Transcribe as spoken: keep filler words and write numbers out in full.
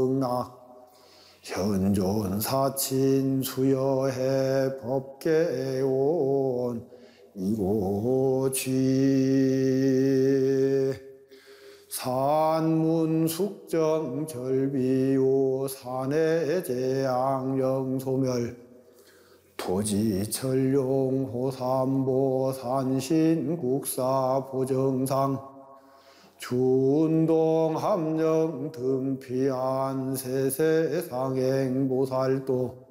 현존 사친 수여해 법계온 이고취 산문 숙정 절비오 산해 재앙 영소멸 토지 천룡 호삼보 산신 국사 보정상 준동 함령 등피안 세세 상행 보살도